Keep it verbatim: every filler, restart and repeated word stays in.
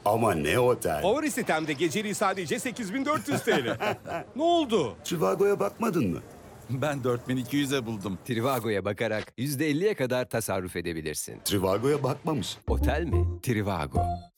Ama ne otel? Favori sitemde geceliği sadece sekiz bin dört yüz T L. Ne oldu? Trivago'ya bakmadın mı? Ben dört bin iki yüze buldum. Trivago'ya bakarak yüzde elliye kadar tasarruf edebilirsin. Trivago'ya bakmamış. Otel mi? Trivago.